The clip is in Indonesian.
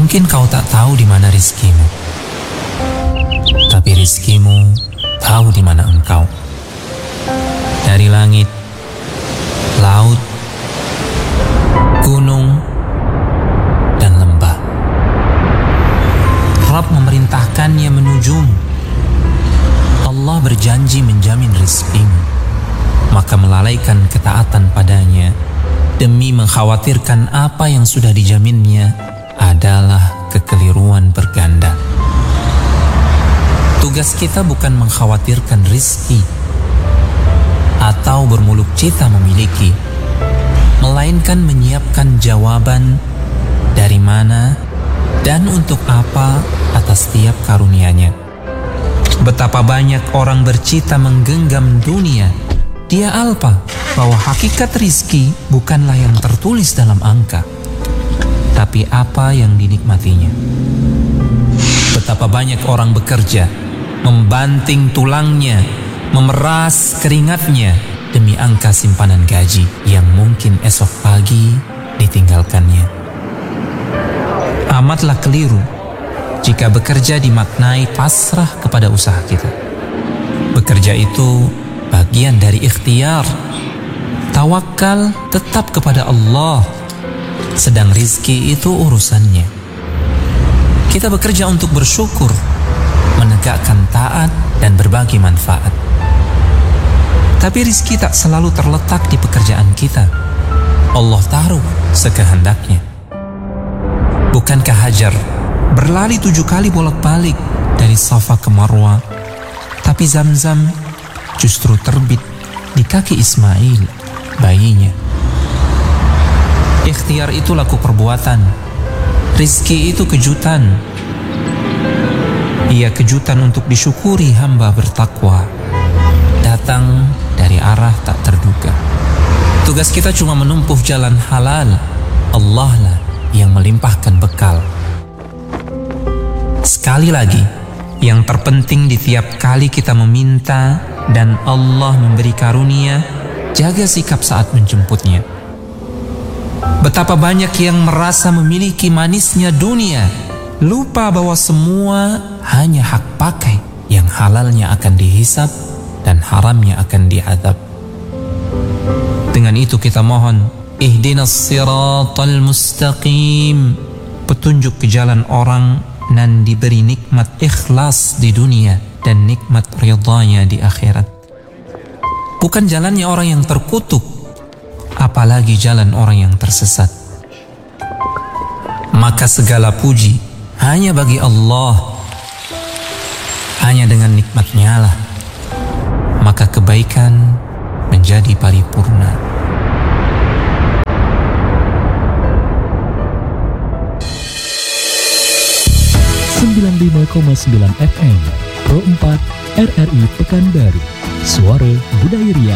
Mungkin kau tak tahu di mana rizkimu, tapi rizkimu tahu di mana engkau. Dari langit, laut, gunung, dan lembah, Rabb memerintahkannya menujumu. Allah berjanji menjamin rizkimu, maka melalaikan ketaatan padanya demi mengkhawatirkan apa yang sudah dijaminnya adalah kekeliruan berganda. Tugas kita bukan mengkhawatirkan rizki atau bermuluk cita memiliki, melainkan menyiapkan jawaban dari mana dan untuk apa atas setiap karunia-Nya. Betapa banyak orang bercita menggenggam dunia, dia alpa bahwa hakikat rizki bukanlah yang tertulis dalam angka, tapi apa yang dinikmatinya. Betapa banyak orang bekerja, membanting tulangnya, memeras keringatnya demi angka simpanan gaji yang mungkin esok pagi ditinggalkannya. Amatlah keliru jika bekerja dimaknai pasrah kepada usaha kita. Bekerja itu bagian dari ikhtiar. Tawakal tetap kepada Allah, sedang rizki itu urusannya. Kita bekerja untuk bersyukur, menegakkan taat dan berbagi manfaat. Tapi rizki tak selalu terletak di pekerjaan kita. Allah taruh sekehendaknya. Bukankah Hajar berlari 7 kali bolak-balik dari Safa ke Marwa, tapi Zamzam justru terbit di kaki Ismail, bayinya. Ikhtiar itu laku perbuatan, rizki itu kejutan. Ia kejutan untuk disyukuri hamba bertakwa, datang dari arah tak terduga. Tugas kita cuma menempuh jalan halal. Allah lah yang melimpahkan bekal. Sekali lagi, yang terpenting di tiap kali kita meminta dan Allah memberi karunia, jaga sikap saat menjemputnya. Betapa banyak yang merasa memiliki manisnya dunia, lupa bahwa semua hanya hak pakai, yang halalnya akan dihisab dan haramnya akan diadab. Dengan itu kita mohon, ihdinas siratal mustaqim, petunjuk ke jalan orang nan diberi nikmat ikhlas di dunia dan nikmat ridhanya di akhirat. Bukan jalannya orang yang terkutuk, apalagi jalan orang yang tersesat. Maka segala puji hanya bagi Allah. Hanya dengan nikmat-Nya lah maka kebaikan menjadi paripurna. FM Pro 4 RRI Pekanbaru, Suara Budaya Ria.